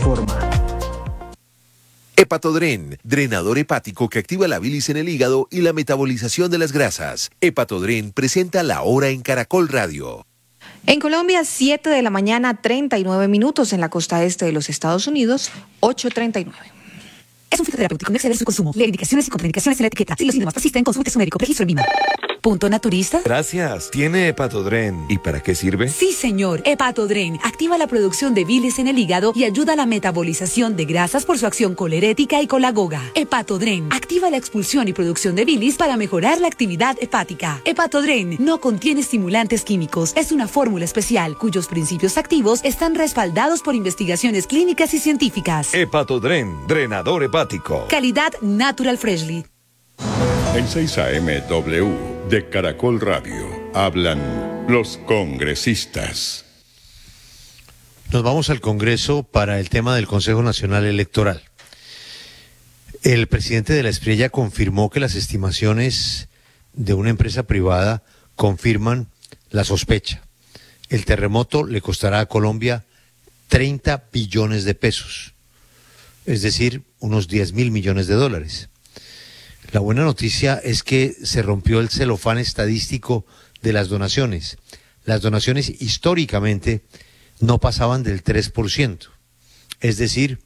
reforma. Hepatodren, drenador hepático que activa la bilis en el hígado y la metabolización de las grasas. Hepatodren presenta La Hora en Caracol Radio. En Colombia, 7 de la mañana, 39 minutos. En la costa este de los Estados Unidos, 8:39. Es un fitoterapéutico, no exceder su consumo. Lee indicaciones y contraindicaciones en la etiqueta. Si los síntomas persisten, consulte a su médico. Registro en VIMA. ¿Punto naturista? Gracias. ¿Tiene Hepatodren? ¿Y para qué sirve? Sí, señor. Hepatodren activa la producción de bilis en el hígado y ayuda a la metabolización de grasas por su acción colerética y colagoga. Hepatodren activa la expulsión y producción de bilis para mejorar la actividad hepática. Hepatodren no contiene estimulantes químicos. Es una fórmula especial cuyos principios activos están respaldados por investigaciones clínicas y científicas. Hepatodren, drenador hepático. Calidad Natural Freshly. En 6 AM de Caracol Radio hablan los congresistas. Nos vamos al Congreso para el tema del Consejo Nacional Electoral. El presidente de la Espriella confirmó que las estimaciones de una empresa privada confirman la sospecha. El terremoto le costará a Colombia 30 billones de pesos, es decir, unos 10.000 millones de dólares. La buena noticia es que se rompió el celofán estadístico de las donaciones. Las donaciones históricamente no pasaban del 3%. Es decir,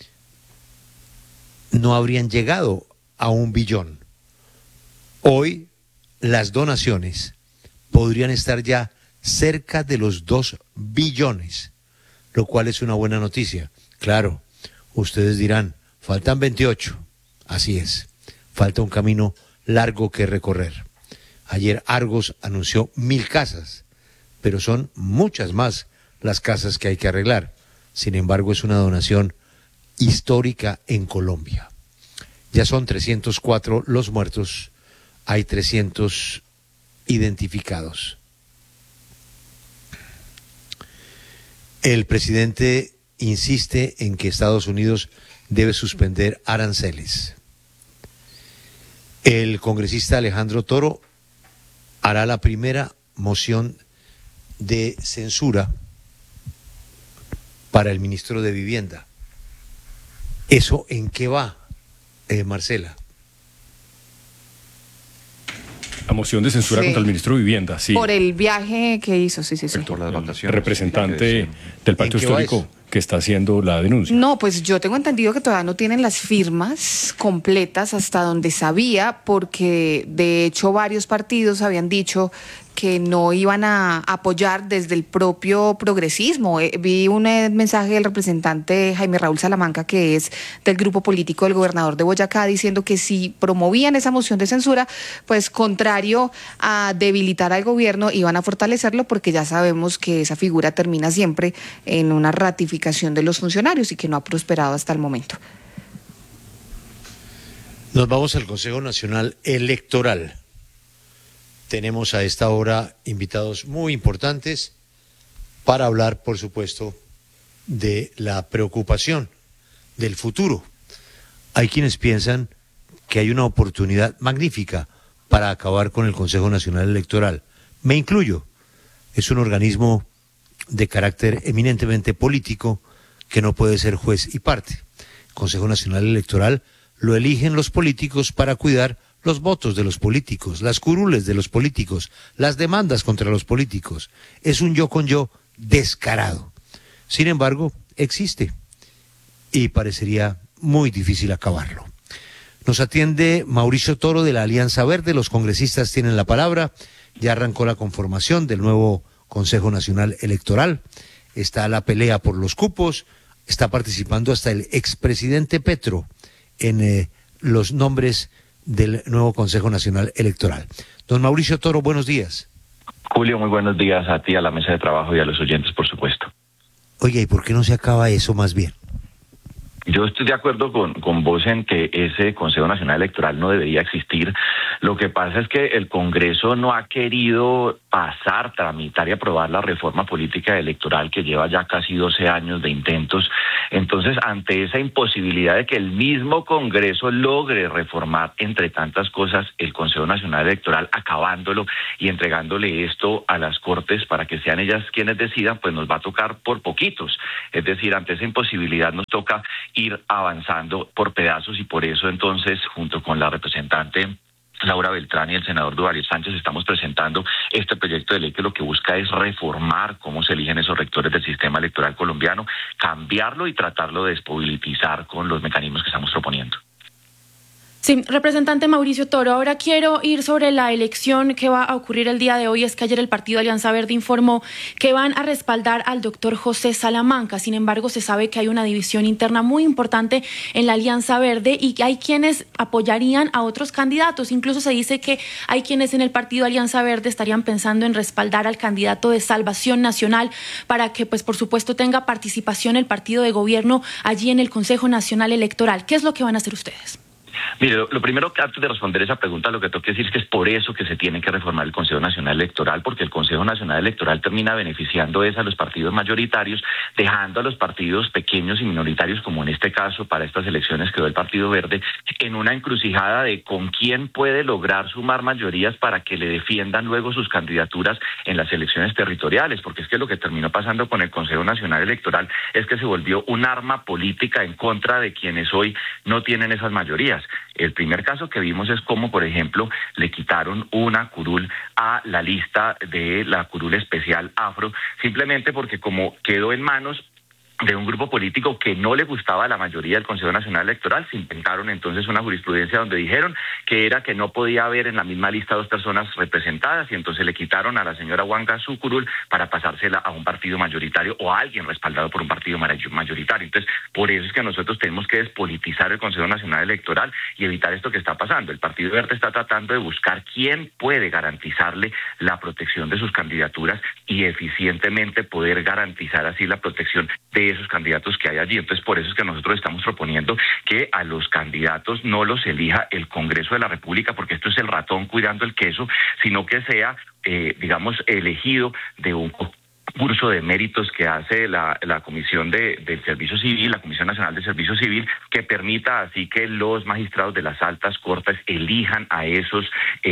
no habrían llegado a 1 billón. Hoy las donaciones podrían estar ya cerca de los 2 billones, lo cual es una buena noticia. Claro, ustedes dirán, faltan 28. Así es. Falta un camino largo que recorrer. Ayer Argos anunció 1.000 casas, pero son muchas más las casas que hay que arreglar. Sin embargo, es una donación histórica en Colombia. Ya son 304 los muertos, hay 300 identificados. El presidente insiste en que Estados Unidos debe suspender aranceles. El congresista Alejandro Toro hará la primera moción de censura para el ministro de Vivienda. ¿Eso en qué va, Marcela? La moción de censura contra el ministro de Vivienda, sí. Por el viaje que hizo, sí. Por las vacaciones. Representante del Pacto Histórico que está haciendo la denuncia. No, pues yo tengo entendido que todavía no tienen las firmas completas hasta donde sabía, porque de hecho varios partidos habían dicho que no iban a apoyar desde el propio progresismo. Vi un mensaje del representante Jaime Raúl Salamanca, que es del grupo político del gobernador de Boyacá, diciendo que si promovían esa moción de censura, pues contrario a debilitar al gobierno, iban a fortalecerlo, porque ya sabemos que esa figura termina siempre en una ratificación de los funcionarios y que no ha prosperado hasta el momento. Nos vamos al Consejo Nacional Electoral. Tenemos a esta hora invitados muy importantes para hablar, por supuesto, de la preocupación del futuro. Hay quienes piensan que hay una oportunidad magnífica para acabar con el Consejo Nacional Electoral. Me incluyo. Es un organismo de carácter eminentemente político que no puede ser juez y parte. El Consejo Nacional Electoral lo eligen los políticos para cuidar los votos de los políticos, las curules de los políticos, las demandas contra los políticos. Es un yo con yo descarado. Sin embargo, existe y parecería muy difícil acabarlo. Nos atiende Mauricio Toro de la Alianza Verde. Los congresistas tienen la palabra. Ya arrancó la conformación del nuevo Consejo Nacional Electoral. Está la pelea por los cupos. Está participando hasta el expresidente Petro en los nombres del nuevo Consejo Nacional Electoral. Don Mauricio Toro, buenos días. Julio, muy buenos días a ti, a la mesa de trabajo y a los oyentes, por supuesto. Oye, ¿y por qué no se acaba eso más bien? Yo estoy de acuerdo con vos en que ese Consejo Nacional Electoral no debería existir. Lo que pasa es que el Congreso no ha querido pasar, tramitar y aprobar la reforma política electoral que lleva ya casi 12 años de intentos. Entonces Entonces, ante esa imposibilidad de que el mismo Congreso logre reformar, entre tantas cosas, el Consejo Nacional Electoral, acabándolo y entregándole esto a las Cortes para que sean ellas quienes decidan, pues nos va a tocar por poquitos. Es decir, ante esa imposibilidad nos toca ir avanzando por pedazos, y por eso entonces, junto con la representante Laura Beltrán y el senador Duvalier Sánchez, estamos presentando este proyecto de ley que lo que busca es reformar cómo se eligen esos rectores del sistema electoral colombiano, cambiarlo y tratarlo de despolitizar con los mecanismos que estamos proponiendo. Sí, representante Mauricio Toro, ahora quiero ir sobre la elección que va a ocurrir el día de hoy. Es que ayer el partido Alianza Verde informó que van a respaldar al doctor José Salamanca. Sin embargo, se sabe que hay una división interna muy importante en la Alianza Verde y que hay quienes apoyarían a otros candidatos. Incluso se dice que hay quienes en el partido Alianza Verde estarían pensando en respaldar al candidato de Salvación Nacional para que, pues, por supuesto, tenga participación el partido de gobierno allí en el Consejo Nacional Electoral. ¿Qué es lo que van a hacer ustedes? Mire, lo primero, antes de responder esa pregunta, lo que tengo que decir es que es por eso que se tiene que reformar el Consejo Nacional Electoral, porque el Consejo Nacional Electoral termina beneficiando a los partidos mayoritarios, dejando a los partidos pequeños y minoritarios, como en este caso para estas elecciones quedó el Partido Verde, en una encrucijada de con quién puede lograr sumar mayorías para que le defiendan luego sus candidaturas en las elecciones territoriales, porque es que lo que terminó pasando con el Consejo Nacional Electoral es que se volvió un arma política en contra de quienes hoy no tienen esas mayorías. El primer caso que vimos es cómo, por ejemplo, le quitaron una curul a la lista de la curul especial afro, simplemente porque como quedó en manos de un grupo político que no le gustaba a la mayoría del Consejo Nacional Electoral, se inventaron entonces una jurisprudencia donde dijeron que era que no podía haber en la misma lista dos personas representadas, y entonces le quitaron a la señora Huanca su curul para pasársela a un partido mayoritario o a alguien respaldado por un partido mayoritario. Entonces, por eso es que nosotros tenemos que despolitizar el Consejo Nacional Electoral y evitar esto que está pasando. El Partido Verde está tratando de buscar quién puede garantizarle la protección de sus candidaturas y eficientemente poder garantizar así la protección de esos candidatos que hay allí. Entonces, por eso es que nosotros estamos proponiendo que a los candidatos no los elija el Congreso de la República, porque esto es el ratón cuidando el queso, sino que sea, elegido de un curso de méritos que hace la Comisión del Servicio Civil, la Comisión Nacional de Servicio Civil, que permita así que los magistrados de las altas cortes elijan a esos,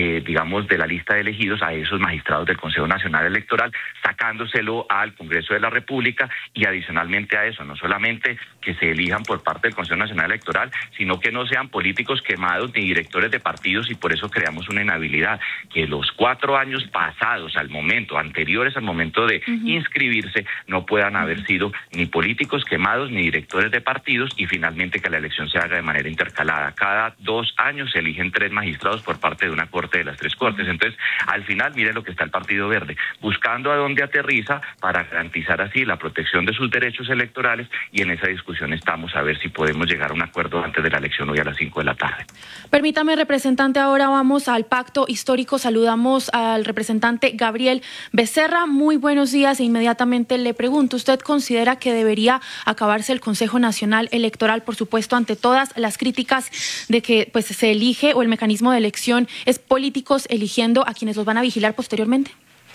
de la lista de elegidos, a esos magistrados del Consejo Nacional Electoral, sacándoselo al Congreso de la República, y adicionalmente a eso, no solamente que se elijan por parte del Consejo Nacional Electoral, sino que no sean políticos quemados ni directores de partidos, y por eso creamos una inhabilidad, que los 4 años pasados al momento, anteriores al momento de inscribirse, no puedan haber sido ni políticos quemados ni directores de partidos, y finalmente que la elección se haga de manera intercalada. Cada 2 años se eligen 3 magistrados por parte de una corte de las 3 cortes. Entonces, al final, mire lo que está el Partido Verde, buscando a dónde aterriza para garantizar así la protección de sus derechos electorales, y en esa discusión estamos a ver si podemos llegar a un acuerdo antes de la elección hoy a las 5 de la tarde. Permítame, representante, ahora vamos al pacto histórico. Saludamos al representante Gabriel Becerra. Muy buenos días. E inmediatamente le pregunto, ¿usted considera que debería acabarse el Consejo Nacional Electoral, por supuesto, ante todas las críticas de que pues se elige, o el mecanismo de elección es políticos eligiendo a quienes los van a vigilar posteriormente?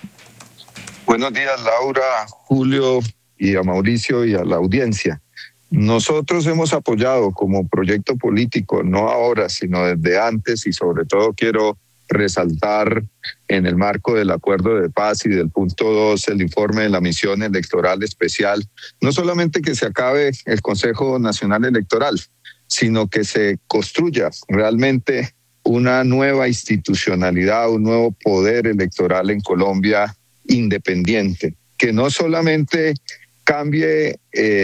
Buenos días, Laura, Julio, y a Mauricio y a la audiencia. Nosotros hemos apoyado como proyecto político, no ahora, sino desde antes, y sobre todo quiero resaltar en el marco del acuerdo de paz y del punto 2, el informe de la misión electoral especial, no solamente que se acabe el Consejo Nacional Electoral, sino que se construya realmente una nueva institucionalidad, un nuevo poder electoral en Colombia independiente, que no solamente cambie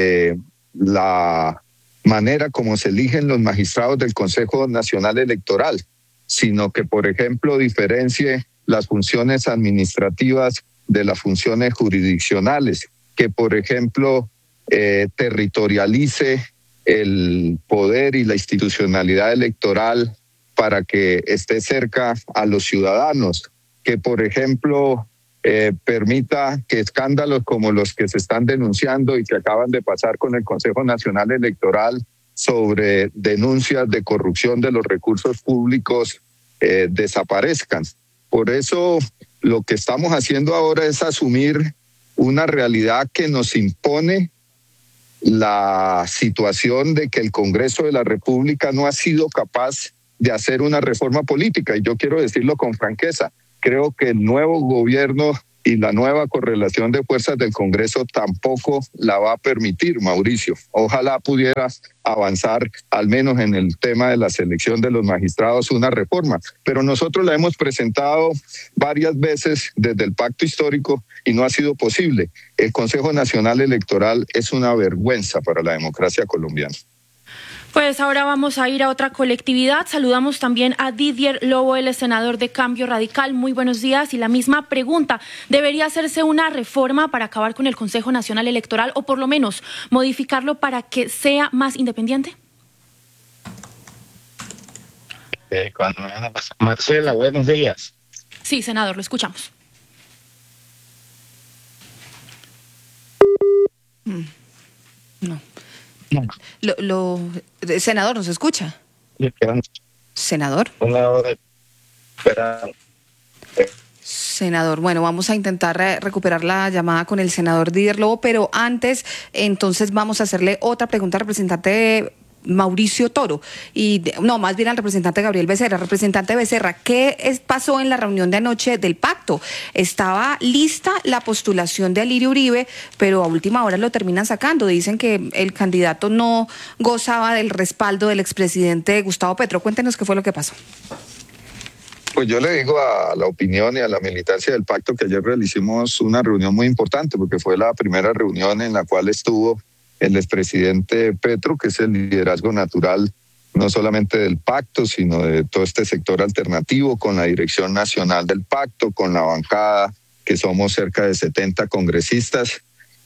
la manera como se eligen los magistrados del Consejo Nacional Electoral, sino que, por ejemplo, diferencie las funciones administrativas de las funciones jurisdiccionales, que, por ejemplo, territorialice el poder y la institucionalidad electoral para que esté cerca a los ciudadanos, que, por ejemplo, permita que escándalos como los que se están denunciando y que acaban de pasar con el Consejo Nacional Electoral sobre denuncias de corrupción de los recursos públicos desaparezcan. Por eso lo que estamos haciendo ahora es asumir una realidad que nos impone la situación de que el Congreso de la República no ha sido capaz de hacer una reforma política. Y yo quiero decirlo con franqueza. Creo que el nuevo gobierno y la nueva correlación de fuerzas del Congreso tampoco la va a permitir, Mauricio. Ojalá pudiera avanzar, al menos en el tema de la selección de los magistrados, una reforma. Pero nosotros la hemos presentado varias veces desde el pacto histórico y no ha sido posible. El Consejo Nacional Electoral es una vergüenza para la democracia colombiana. Pues ahora vamos a ir a otra colectividad. Saludamos también a Didier Lobo, el senador de Cambio Radical. Muy buenos días. Y la misma pregunta, ¿debería hacerse una reforma para acabar con el Consejo Nacional Electoral o por lo menos modificarlo para que sea más independiente? Marcela, buenos días. Sí, senador, lo escuchamos. No. Senador, ¿nos escucha? Senador. Una hora esperando. Senador, bueno, vamos a intentar recuperar la llamada con el senador Didier Lobo, pero antes, entonces vamos a hacerle otra pregunta al representante Mauricio Toro, más bien al representante Gabriel Becerra. Representante Becerra, ¿qué pasó en la reunión de anoche del pacto? Estaba lista la postulación de Alirio Uribe, pero a última hora lo terminan sacando. Dicen que el candidato no gozaba del respaldo del expresidente Gustavo Petro. Cuéntenos qué fue lo que pasó. Pues yo le digo a la opinión y a la militancia del pacto que ayer realicimos una reunión muy importante, porque fue la primera reunión en la cual estuvo el expresidente Petro, que es el liderazgo natural no solamente del pacto, sino de todo este sector alternativo, con la dirección nacional del pacto, con la bancada, que somos cerca de 70 congresistas,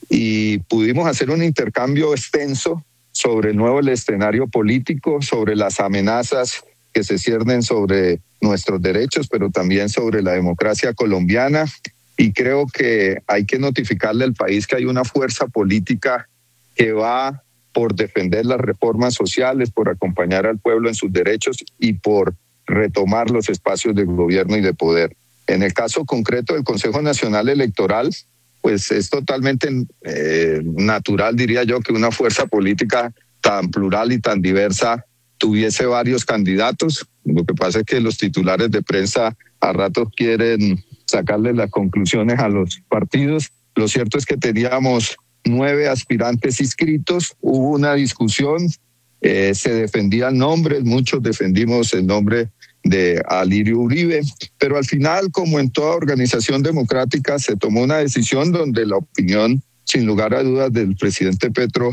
y pudimos hacer un intercambio extenso sobre el nuevo escenario político, sobre las amenazas que se ciernen sobre nuestros derechos, pero también sobre la democracia colombiana, y creo que hay que notificarle al país que hay una fuerza política que va por defender las reformas sociales, por acompañar al pueblo en sus derechos y por retomar los espacios de gobierno y de poder. En el caso concreto del Consejo Nacional Electoral, pues es totalmente natural, diría yo, que una fuerza política tan plural y tan diversa tuviese varios candidatos. Lo que pasa es que los titulares de prensa a ratos quieren sacarle las conclusiones a los partidos. Lo cierto es que teníamos 9 aspirantes inscritos, hubo una discusión, se defendían nombres, muchos defendimos el nombre de Alirio Uribe, pero al final, como en toda organización democrática, se tomó una decisión donde la opinión, sin lugar a dudas, del presidente Petro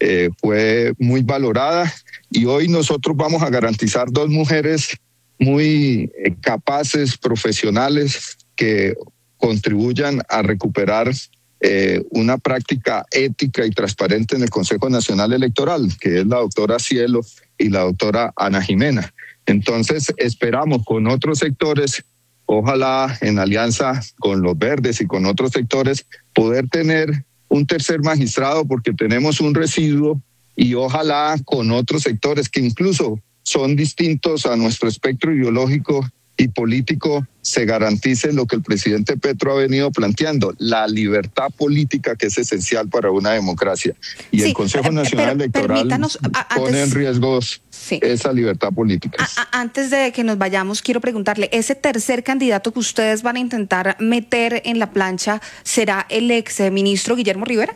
fue muy valorada, y hoy nosotros vamos a garantizar 2 mujeres muy capaces, profesionales, que contribuyan a recuperar una práctica ética y transparente en el Consejo Nacional Electoral, que es la doctora Cielo y la doctora Ana Jimena. Entonces esperamos con otros sectores, ojalá en alianza con los verdes y con otros sectores, poder tener un tercer magistrado, porque tenemos un residuo, y ojalá con otros sectores que incluso son distintos a nuestro espectro ideológico y político, se garantice lo que el presidente Petro ha venido planteando, la libertad política, que es esencial para una democracia. Y sí, el Consejo Nacional Electoral pone en riesgo esa libertad política. Antes de que nos vayamos, quiero preguntarle, ¿ese tercer candidato que ustedes van a intentar meter en la plancha será el exministro Guillermo Rivera?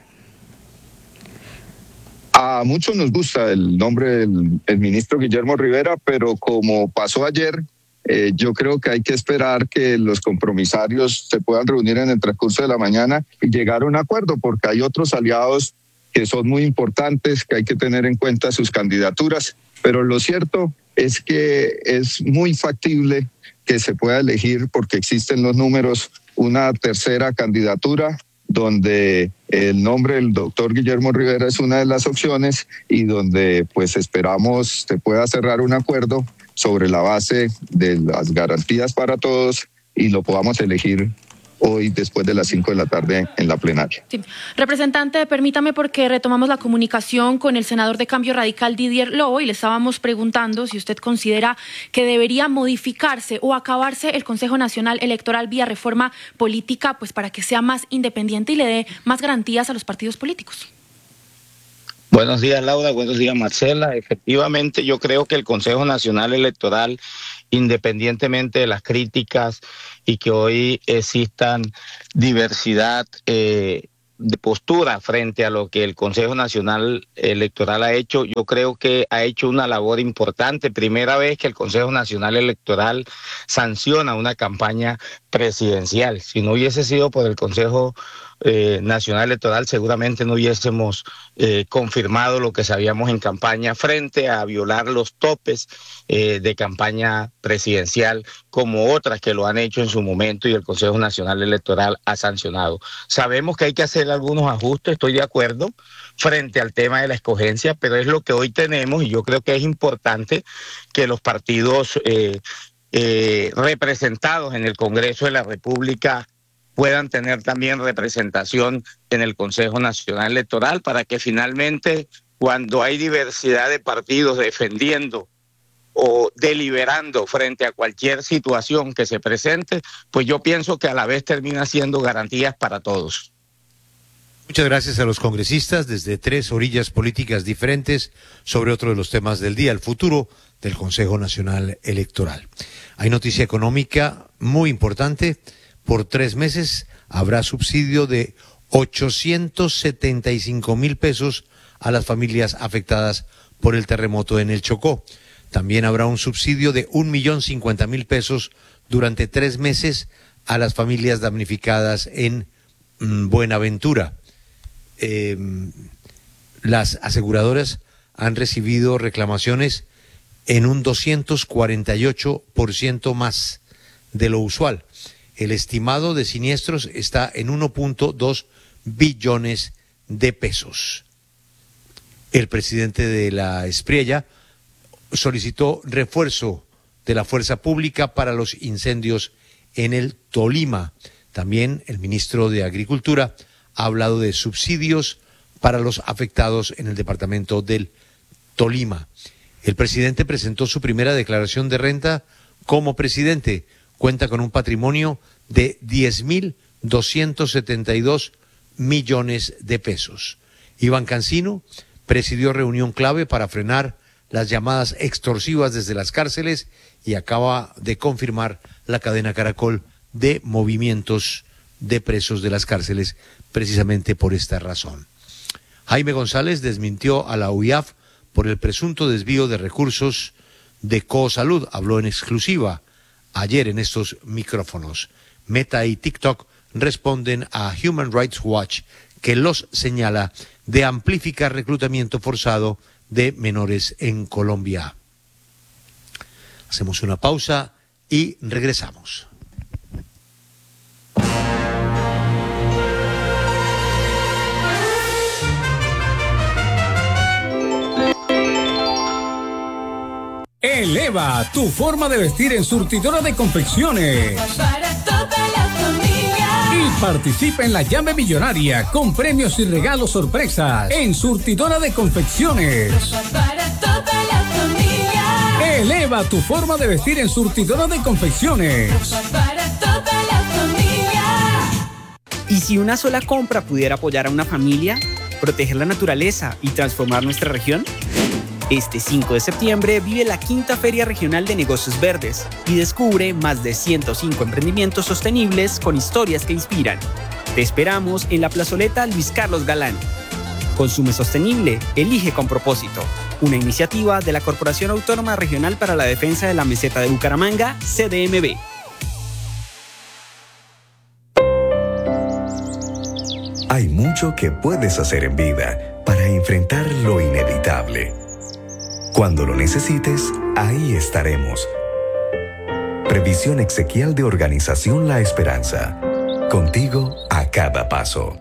A muchos nos gusta el nombre del ministro Guillermo Rivera, pero como pasó ayer, yo creo que hay que esperar que los compromisarios se puedan reunir en el transcurso de la mañana y llegar a un acuerdo, porque hay otros aliados que son muy importantes, que hay que tener en cuenta sus candidaturas, pero lo cierto es que es muy factible que se pueda elegir, porque existen los números, una tercera candidatura, donde el nombre del doctor Guillermo Rivera es una de las opciones, y donde pues esperamos se pueda cerrar un acuerdo sobre la base de las garantías para todos y lo podamos elegir hoy después de las 5 de la tarde en la plenaria. Sí. Representante, permítame, porque retomamos la comunicación con el senador de Cambio Radical, Didier Lobo, y le estábamos preguntando si usted considera que debería modificarse o acabarse el Consejo Nacional Electoral vía reforma política, pues para que sea más independiente y le dé más garantías a los partidos políticos. Buenos días, Laura. Buenos días, Marcela. Efectivamente, yo creo que el Consejo Nacional Electoral, independientemente de las críticas y que hoy existan diversidad de postura frente a lo que el Consejo Nacional Electoral ha hecho, yo creo que ha hecho una labor importante. Primera vez que el Consejo Nacional Electoral sanciona una campaña presidencial. Si no hubiese sido por el Consejo Nacional Electoral, seguramente no hubiésemos confirmado lo que sabíamos en campaña frente a violar los topes de campaña presidencial, como otras que lo han hecho en su momento y el Consejo Nacional Electoral ha sancionado. Sabemos que hay que hacer algunos ajustes, estoy de acuerdo, frente al tema de la escogencia, pero es lo que hoy tenemos y yo creo que es importante que los partidos representados en el Congreso de la República puedan tener también representación en el Consejo Nacional Electoral para que finalmente, cuando hay diversidad de partidos defendiendo o deliberando frente a cualquier situación que se presente, pues yo pienso que a la vez termina siendo garantías para todos. Muchas gracias a los congresistas desde tres orillas políticas diferentes sobre otro de los temas del día, el futuro del Consejo Nacional Electoral. Hay noticia económica muy importante. Por 3 meses habrá subsidio de 875,000 pesos a las familias afectadas por el terremoto en el Chocó. También habrá un subsidio de 1.050.000 pesos durante 3 meses a las familias damnificadas en Buenaventura. Las aseguradoras han recibido reclamaciones en un 248% más de lo usual. El estimado de siniestros está en 1.2 billones de pesos. El presidente de la Espriella solicitó refuerzo de la fuerza pública para los incendios en el Tolima. También el ministro de Agricultura ha hablado de subsidios para los afectados en el departamento del Tolima. El presidente presentó su primera declaración de renta como presidente. Cuenta con un patrimonio de 10.272 millones de pesos. Iván Cancino presidió reunión clave para frenar las llamadas extorsivas desde las cárceles y acaba de confirmar la cadena Caracol de movimientos de presos de las cárceles precisamente por esta razón. Jaime González desmintió a la UIAF por el presunto desvío de recursos de Cosalud. Habló en exclusiva ayer en estos micrófonos. Meta y TikTok responden a Human Rights Watch, que los señala de amplificar reclutamiento forzado de menores en Colombia. Hacemos una pausa y regresamos. Eleva tu forma de vestir en Surtidora de Confecciones. Para toda la familia. Y participa en la llave millonaria con premios y regalos sorpresas en Surtidora de Confecciones. Para toda la familia. Eleva tu forma de vestir en Surtidora de Confecciones. Para toda la familia. ¿Y si una sola compra pudiera apoyar a una familia, proteger la naturaleza y transformar nuestra región? Este 5 de septiembre vive la quinta Feria Regional de Negocios Verdes y descubre más de 105 emprendimientos sostenibles con historias que inspiran. Te esperamos en la plazoleta Luis Carlos Galán. Consume sostenible, elige con propósito. Una iniciativa de la Corporación Autónoma Regional para la Defensa de la Meseta de Bucaramanga, CDMB. Hay mucho que puedes hacer en vida para enfrentar lo inevitable. Cuando lo necesites, ahí estaremos. Previsión exequial de Organización La Esperanza. Contigo a cada paso.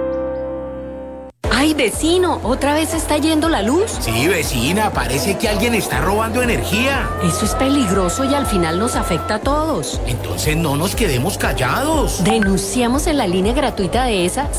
¡Ay, vecino! ¿Otra vez está yendo la luz? Sí, vecina, parece que alguien está robando energía. Eso es peligroso y al final nos afecta a todos. Entonces no nos quedemos callados. Denunciamos en la línea gratuita de ESA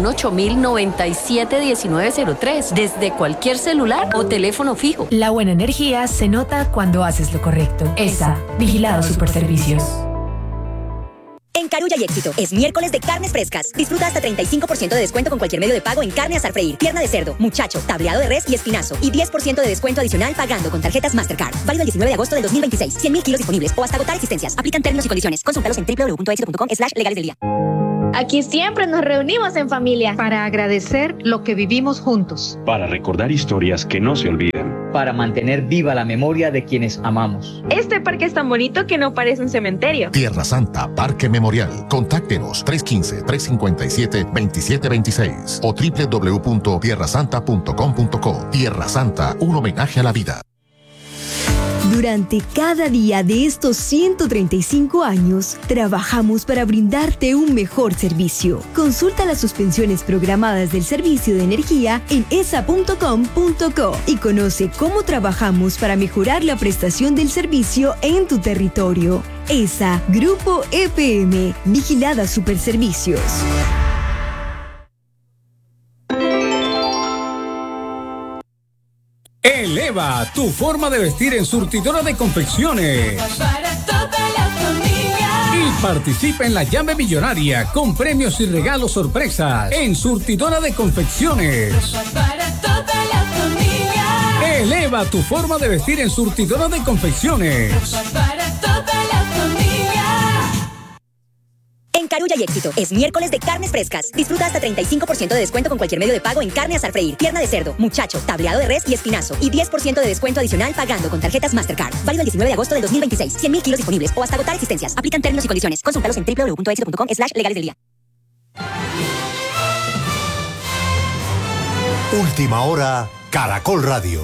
018-097-1903 desde cualquier celular o teléfono fijo. La buena energía se nota cuando haces lo correcto. ESA, Vigilado Superservicios. En Carulla y Éxito, es miércoles de carnes frescas. Disfruta hasta 35% de descuento con cualquier medio de pago en carne asar freír, pierna de cerdo, muchacho, tableado de res y espinazo. Y 10% de descuento adicional pagando con tarjetas Mastercard. Válido el 19 de agosto del 2026. 100.000 kilos disponibles o hasta agotar existencias. Aplican términos y condiciones. Consúltalos en www.exito.com/legales del día. Aquí siempre nos reunimos en familia para agradecer lo que vivimos juntos. Para recordar historias que no se olvidan. Para mantener viva la memoria de quienes amamos. Este parque es tan bonito que no parece un cementerio. Tierra Santa Parque Memorial. Contáctenos 315-357-2726 o www.tierrasanta.com.co. Tierra Santa, un homenaje a la vida. Durante cada día de estos 135 años, trabajamos para brindarte un mejor servicio. Consulta las suspensiones programadas del servicio de energía en esa.com.co y conoce cómo trabajamos para mejorar la prestación del servicio en tu territorio. ESA, Grupo EPM, Vigilada Superservicios. Eleva tu forma de vestir en Surtidora de Confecciones. Para toda la familia. Y participa en la llave millonaria con premios y regalos sorpresas en Surtidora de Confecciones. Para toda la familia. Eleva tu forma de vestir en Surtidora de Confecciones. Para toda la familia. En Carulla y Éxito, es miércoles de carnes frescas. Disfruta hasta 35% de descuento con cualquier medio de pago en carne asar freír, pierna de cerdo, muchacho, tableado de res y espinazo. Y 10% de descuento adicional pagando con tarjetas Mastercard. Válido el 19 de agosto del 2026. 100.000 kilos disponibles o hasta agotar existencias. Aplican términos y condiciones. Consúltalos en www.exito.com/legales del día. Última hora, Caracol Radio.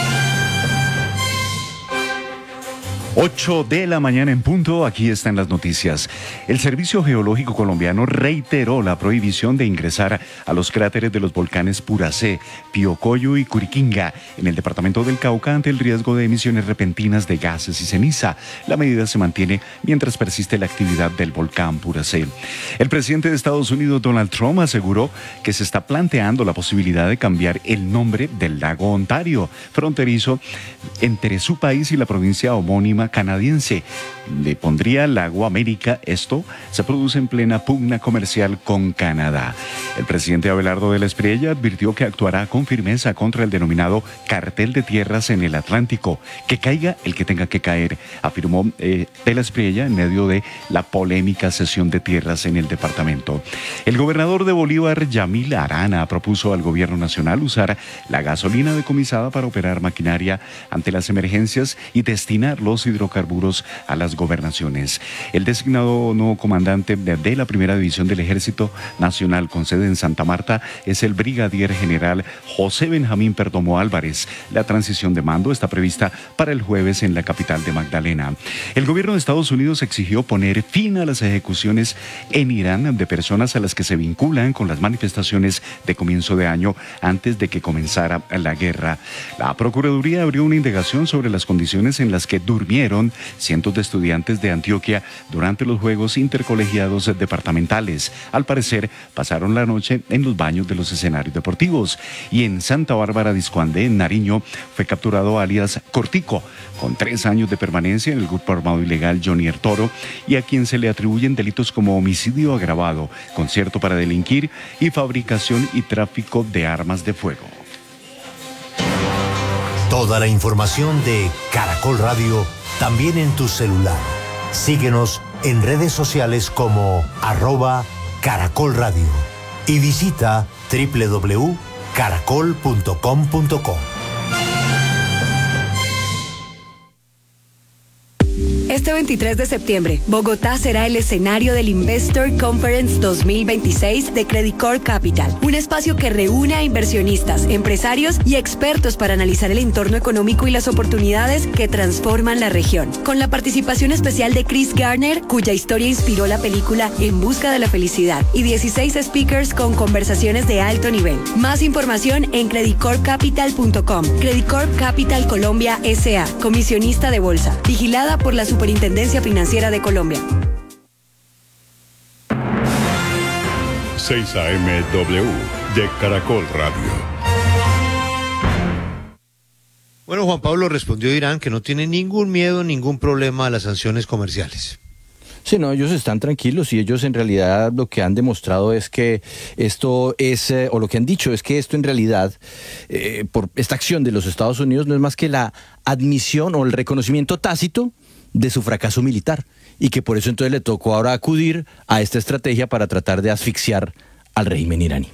8 de la mañana en punto, aquí están las noticias. El Servicio Geológico Colombiano reiteró la prohibición de ingresar a los cráteres de los volcanes Puracé, Piocoyo y Curiquinga en el departamento del Cauca ante el riesgo de emisiones repentinas de gases y ceniza. La medida se mantiene mientras persiste la actividad del volcán Puracé. El presidente de Estados Unidos, Donald Trump, aseguró que se está planteando la posibilidad de cambiar el nombre del lago Ontario, fronterizo entre su país y la provincia homónima canadiense. Le pondría Lago América. Esto se produce en plena pugna comercial con Canadá. El presidente Abelardo de la Espriella advirtió que actuará con firmeza contra el denominado cartel de tierras en el Atlántico. Que caiga el que tenga que caer, afirmó de la Espriella en medio de la polémica cesión de tierras en el departamento. El gobernador de Bolívar, Yamil Arana, propuso al gobierno nacional usar la gasolina decomisada para operar maquinaria ante las emergencias y destinar los hidrocarburos a las gobernaciones. El designado nuevo comandante de la Primera División del Ejército Nacional con sede en Santa Marta es el brigadier general José Benjamín Perdomo Álvarez. La transición de mando está prevista para el jueves en la capital de Magdalena. El gobierno de Estados Unidos exigió poner fin a las ejecuciones en Irán de personas a las que se vinculan con las manifestaciones de comienzo de año antes de que comenzara la guerra. La Procuraduría abrió una indagación sobre las condiciones en las que durmieron cientos de estudiantes de Antioquia durante los Juegos Intercolegiados Departamentales. Al parecer, pasaron la noche en los baños de los escenarios deportivos. Y en Santa Bárbara Discoandé, en Nariño, fue capturado alias Cortico, con 3 años de permanencia en el grupo armado ilegal Jonier Toro, y a quien se le atribuyen delitos como homicidio agravado, concierto para delinquir y fabricación y tráfico de armas de fuego. Toda la información de Caracol Radio también en tu celular. Síguenos en redes sociales como @Caracol Radio y visita www.caracol.com.co. Este 23 de septiembre, Bogotá será el escenario del Investor Conference 2026 de Credit Corp Capital, un espacio que reúne a inversionistas, empresarios y expertos para analizar el entorno económico y las oportunidades que transforman la región. Con la participación especial de Chris Garner, cuya historia inspiró la película En Busca de la Felicidad, y 16 speakers con conversaciones de alto nivel. Más información en creditcorpcapital.com. Credit Corp Capital Colombia S.A., comisionista de bolsa, vigilada por la Superintendencia Financiera de Colombia. 6 AM/W de Caracol Radio. Bueno, Juan Pablo respondió Irán que no tiene ningún miedo, ningún problema a las sanciones comerciales. Sí, no, ellos están tranquilos y ellos en realidad lo que han demostrado es que esto es, o lo que han dicho es que esto en realidad, por esta acción de los Estados Unidos no es más que la admisión o el reconocimiento tácito de su fracaso militar y que por eso entonces le tocó ahora acudir a esta estrategia para tratar de asfixiar al régimen iraní.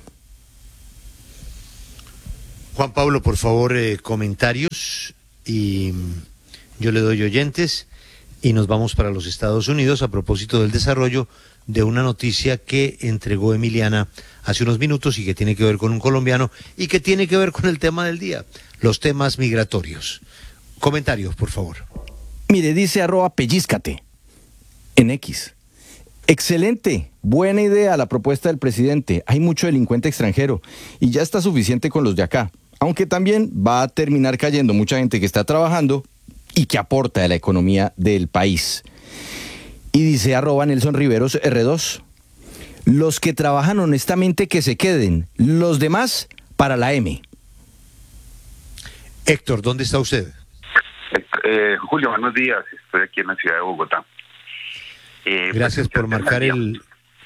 Juan Pablo, por favor, comentarios y yo le doy oyentes. Y nos vamos para los Estados Unidos a propósito del desarrollo de una noticia que entregó Emiliana hace unos minutos y que tiene que ver con un colombiano y que tiene que ver con el tema del día, los temas migratorios. Comentarios, por favor. Mire, dice @pellízcate en X. Excelente, buena idea la propuesta del presidente. Hay mucho delincuente extranjero y ya está suficiente con los de acá. Aunque también va a terminar cayendo mucha gente que está trabajando y que aporta a la economía del país. Y dice @Nelson Riveros R2, los que trabajan honestamente que se queden, los demás para la M. Héctor, ¿dónde está usted? Julio, buenos días, estoy aquí en la ciudad de Bogotá. Gracias por marcar el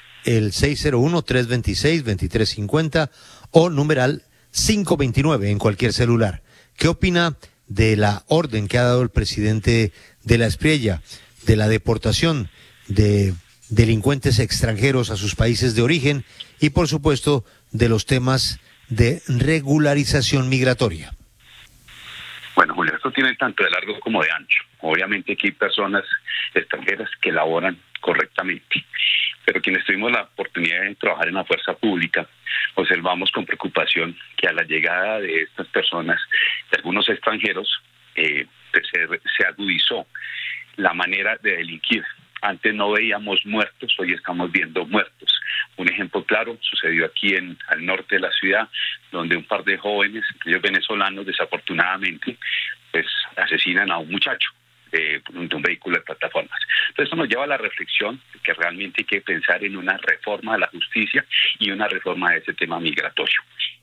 601-326-2350 o numeral 529 en cualquier celular. ¿Qué opina de la orden que ha dado el presidente de la Espriella, de la deportación de delincuentes extranjeros a sus países de origen y, por supuesto, de los temas de regularización migratoria? Bueno, Julio, esto tiene tanto de largo como de ancho. Obviamente aquí hay personas extranjeras que laboran correctamente, pero quienes tuvimos la oportunidad de trabajar en la fuerza pública, observamos con preocupación que a la llegada de estas personas, de algunos extranjeros, se agudizó la manera de delinquir. Antes no veíamos muertos, hoy estamos viendo muertos. Un ejemplo claro sucedió aquí al norte de la ciudad, donde un par de jóvenes, ellos venezolanos, desafortunadamente, pues asesinan a un muchacho de un vehículo de plataformas. Entonces eso nos lleva a la reflexión de que realmente hay que pensar en una reforma de la justicia y una reforma de ese tema migratorio.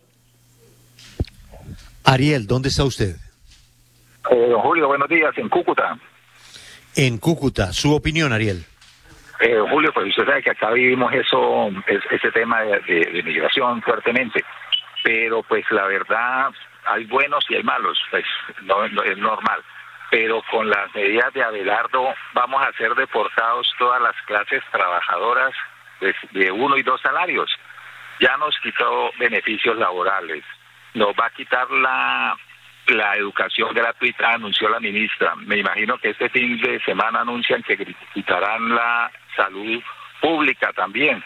Ariel, ¿dónde está usted? Julio, buenos días, en Cúcuta. En Cúcuta, su opinión, Ariel. Julio, pues usted sabe que acá vivimos ese tema de migración fuertemente, pero pues la verdad hay buenos y hay malos, pues no es normal. Pero con las medidas de Abelardo vamos a ser deportados todas las clases trabajadoras de 1 y 2 salarios. Ya nos quitó beneficios laborales, nos va a quitar la educación gratuita, anunció la ministra. Me imagino que este fin de semana anuncian que quitarán la salud pública también.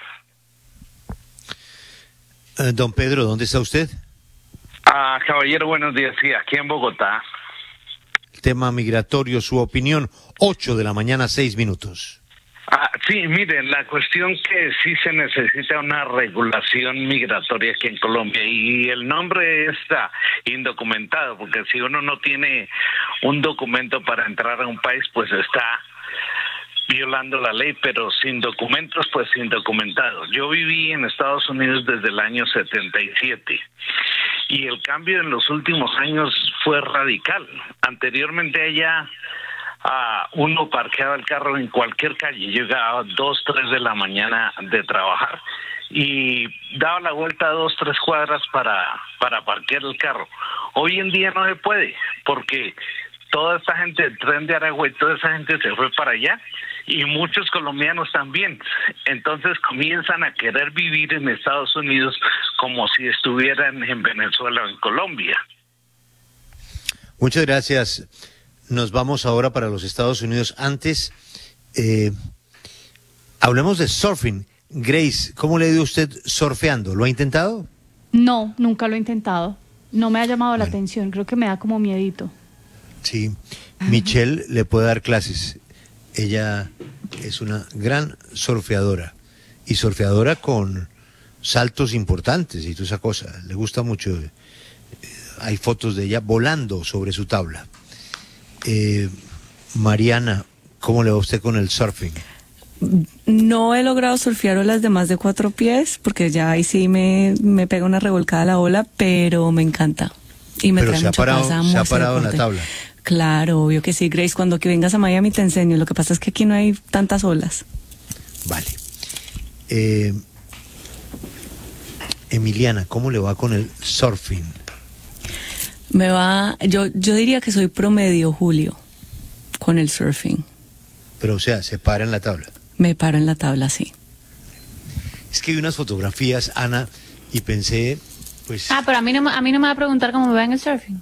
Don Pedro, ¿dónde está usted? Caballero, buenos días. Sí, aquí en Bogotá. Tema migratorio, su opinión, 8 de la mañana, 6 minutos. Sí, miren, la cuestión que sí se necesita una regulación migratoria aquí en Colombia y el nombre está indocumentado, porque si uno no tiene un documento para entrar a un país, pues está violando la ley, pero sin documentos, pues indocumentado. Yo viví en Estados Unidos desde el año 77 y el cambio en los últimos años fue radical. Anteriormente allá uno parqueaba el carro en cualquier calle, llegaba 2, 3 de la mañana de trabajar y daba la vuelta 2, 3 cuadras para parquear el carro. Hoy en día no se puede, porque toda esta gente del Tren de Aragua y toda esa gente se fue para allá y muchos colombianos también. Entonces comienzan a querer vivir en Estados Unidos como si estuvieran en Venezuela o en Colombia. Muchas gracias. Nos vamos ahora para los Estados Unidos. Antes, hablemos de surfing. Grace, ¿cómo le ha ido usted surfeando? ¿Lo ha intentado? No, nunca lo he intentado. No me ha llamado la atención. Creo que me da como miedito. Sí. Michelle le puede dar clases. Ella es una gran surfeadora. Y surfeadora con saltos importantes y toda esa cosa. Le gusta mucho. Hay fotos de ella volando sobre su tabla. Mariana, ¿cómo le va a usted con el surfing? No he logrado surfear olas de más de 4 pies, porque ya ahí sí me pega una revolcada la ola, pero me encanta. Y me trae mucha paz. ¿Se ha parado en la tabla? Claro, obvio que sí, Grace. Cuando que vengas a Miami te enseño. Lo que pasa es que aquí no hay tantas olas. Vale. Emiliana, ¿cómo le va con el surfing? Yo diría que soy promedio, Julio, con el surfing. Pero, o sea, ¿se para en la tabla? Me paro en la tabla, sí. Es que vi unas fotografías, Ana, y pensé, pues... pero a mí no me va a preguntar cómo me va en el surfing.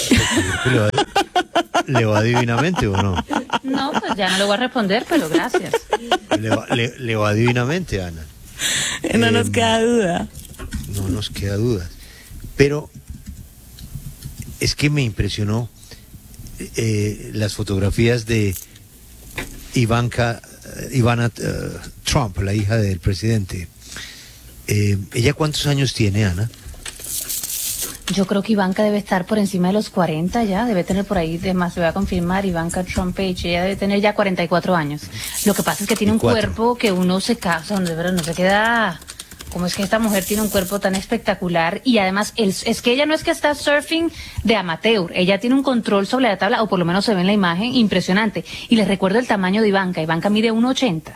¿Le va divinamente o no? No, pues ya no le voy a responder, pero gracias. Le va divinamente, Ana. No nos queda duda. No nos queda duda. Pero es que me impresionó las fotografías de Ivana Trump, la hija del presidente. ¿Ella cuántos años tiene, Ana? Yo creo que Ivanka debe estar por encima de los 40 ya, debe tener por ahí, de más, se va a confirmar, Ivanka Trump Page, ella debe tener ya 44 años. Lo que pasa es que tiene un cuerpo que uno se casa, donde no se queda... ¿Cómo es que esta mujer tiene un cuerpo tan espectacular? Y además, es que ella no es que está surfing de amateur, ella tiene un control sobre la tabla, o por lo menos se ve en la imagen, impresionante. Y les recuerdo el tamaño de Ivanka. Ivanka mide 1,80.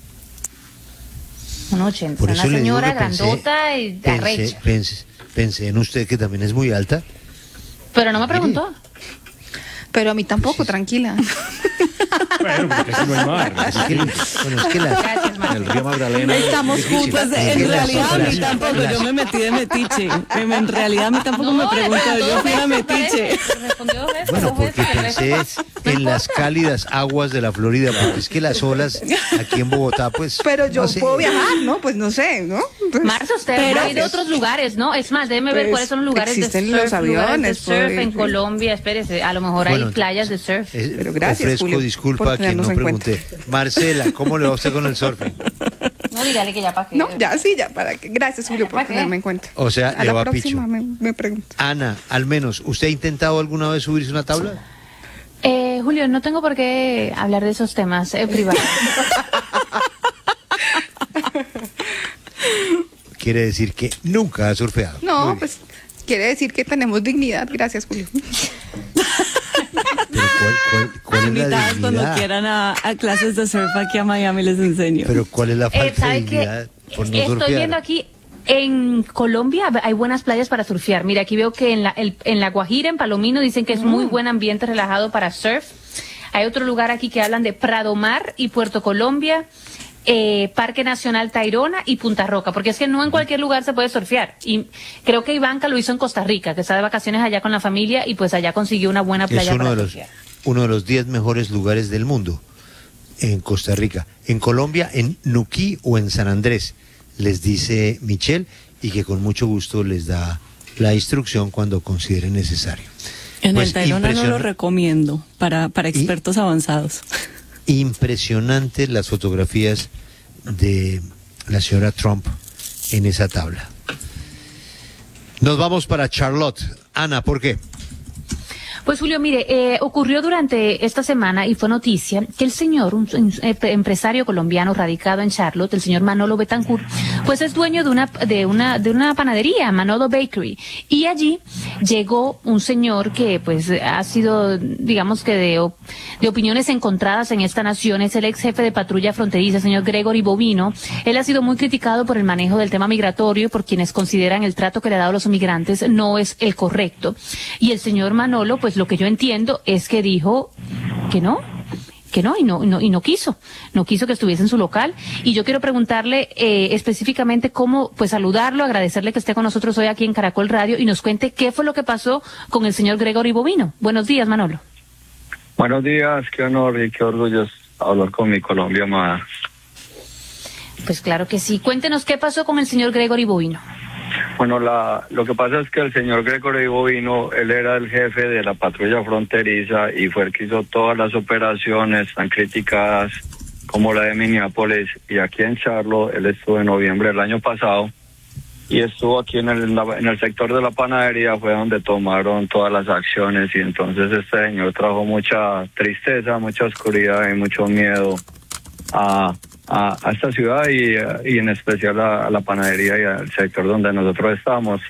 1,80. Una señora grandota y arrecha. Pensé en usted, que también es muy alta. Pero no me preguntó. Pero a mí tampoco, tranquila. Bueno, porque si no hay mar. Es que el río Magdalena. Estamos juntas. En realidad a mí tampoco, yo me metí de metiche. En realidad a mí tampoco me preguntó, yo fui a metiche. Bueno, porque pensé en las cálidas aguas de la Florida, porque es que las olas aquí en Bogotá, pues... Pero yo puedo viajar, ¿no? Pues no sé, ¿no? Pues, Marta, usted ha ido a otros lugares, ¿no? Es más, déjeme ver cuáles son los lugares de surf. Existen los aviones. Surf en Colombia, espérese, a lo mejor hay playas de surf. Pero gracias, ofrezco Julio, disculpa a quien no pregunté. Marcela, ¿cómo le va a usted con el surfing? No, dígale que ya para qué. No, ya sí, ya para que. Gracias, Julio, por tenerme en cuenta. O sea, a le va la próxima picho. me pregunto. Ana, al menos, ¿usted ha intentado alguna vez subirse una tabla? Julio, no tengo por qué hablar de esos temas privados. Quiere decir que nunca ha surfeado. No, pues quiere decir que tenemos dignidad. Gracias, Julio. Pero ¿cuál es la Invitadas dignidad? cuando quieran a clases de surf aquí a Miami les enseño. Pero ¿cuál es la falta de dignidad por no surfear? Estoy viendo aquí, en Colombia hay buenas playas para surfear. Mira, aquí veo que en la Guajira, en Palomino, dicen que es muy buen ambiente relajado para surf. Hay otro lugar aquí que hablan de Prado Mar y Puerto Colombia, Parque Nacional Tayrona y Punta Roca, porque es que no en cualquier lugar se puede surfear. Y creo que Ivanka lo hizo en Costa Rica, que está de vacaciones allá con la familia y pues allá consiguió una buena playa para surfear. Uno de los 10 mejores lugares del mundo en Costa Rica. En Colombia, en Nuquí o en San Andrés, les dice Michelle, y que con mucho gusto les da la instrucción cuando considere necesario. En el Tayrona no lo recomiendo para expertos avanzados. Impresionantes las fotografías de la señora Trump en esa tabla. Nos vamos para Charlotte. Ana, ¿por qué? Pues Julio, mire, ocurrió durante esta semana y fue noticia que el señor, un empresario colombiano radicado en Charlotte, el señor Manolo Betancourt, pues es dueño de una panadería, Manolo Bakery, y allí llegó un señor que pues ha sido, digamos que de opiniones encontradas en esta nación, es el ex jefe de patrulla fronteriza, el señor Gregory Bovino. Él ha sido muy criticado por el manejo del tema migratorio, por quienes consideran el trato que le ha dado a los inmigrantes no es el correcto. Y el señor Manolo, pues lo que yo entiendo es que dijo que no, y no quiso que estuviese en su local. Y yo quiero preguntarle específicamente cómo, pues saludarlo, agradecerle que esté con nosotros hoy aquí en Caracol Radio y nos cuente qué fue lo que pasó con el señor Gregory Bovino. Buenos días, Manolo. Buenos días, qué honor y qué orgullo hablar con mi Colombia amada. Pues claro que sí. Cuéntenos qué pasó con el señor Gregory Bovino. Bueno, lo que pasa es que el señor Gregory Bovino, él era el jefe de la patrulla fronteriza y fue el que hizo todas las operaciones tan criticadas como la de Minneapolis. Y aquí en Charlotte, él estuvo en noviembre del año pasado y estuvo aquí en el sector de la panadería, fue donde tomaron todas las acciones, y entonces este señor trajo mucha tristeza, mucha oscuridad y mucho miedo a esta ciudad y en especial a la panadería y al sector donde nosotros estamos.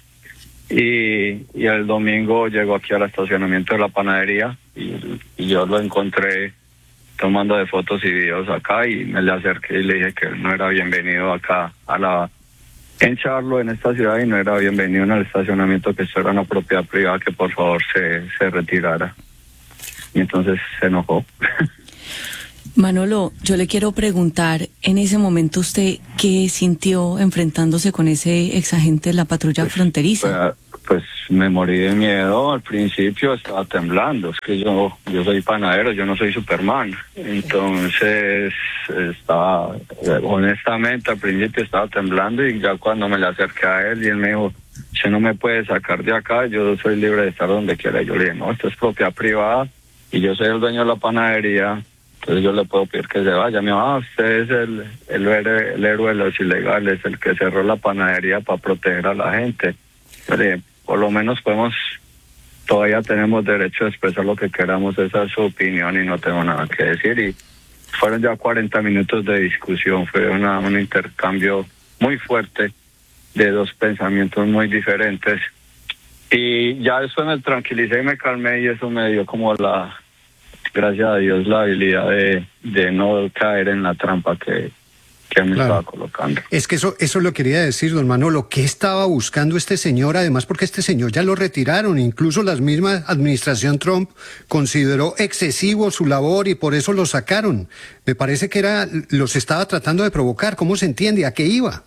Y el domingo llegó aquí al estacionamiento de la panadería y yo lo encontré tomando de fotos y videos acá, y me le acerqué y le dije que no era bienvenido acá en Charlo, en esta ciudad, y no era bienvenido en el estacionamiento, que esto era una propiedad privada, que por favor se retirara. Y entonces se enojó. Manolo, yo le quiero preguntar, en ese momento usted, ¿qué sintió enfrentándose con ese exagente de la patrulla fronteriza? Pues me morí de miedo. Al principio estaba temblando. Es que yo soy panadero, yo no soy Superman. Entonces estaba, honestamente, al principio estaba temblando, y ya cuando me le acerqué a él y él me dijo, usted no me puede sacar de acá, yo soy libre de estar donde quiera. Yo le dije, no, esto es propiedad privada y yo soy el dueño de la panadería, entonces yo le puedo pedir que se vaya. Me dijo, usted es el héroe de los ilegales, el que cerró la panadería para proteger a la gente. Yo le dije, por lo menos todavía tenemos derecho a expresar lo que queramos, esa es su opinión y no tengo nada que decir. Y fueron ya 40 minutos de discusión, fue un intercambio muy fuerte de dos pensamientos muy diferentes. Y ya después me tranquilicé y me calmé, y eso me dio como gracias a Dios, la habilidad de no caer en la trampa que me estaba colocando. Es que eso lo quería decir, don Manolo. ¿Qué estaba buscando este señor? Además, porque este señor ya lo retiraron. Incluso la misma administración Trump consideró excesivo su labor y por eso lo sacaron. Me parece que los estaba tratando de provocar. ¿Cómo se entiende? ¿A qué iba?